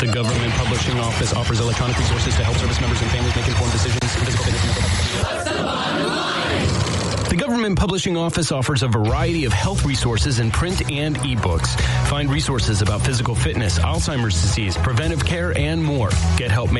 The Government Publishing Office offers electronic resources to help service members and families make informed decisions in physical fitness and mental health. The Government Publishing Office offers a variety of health resources in print and ebooks. Find resources about physical fitness, Alzheimer's disease, preventive care, and more. Get help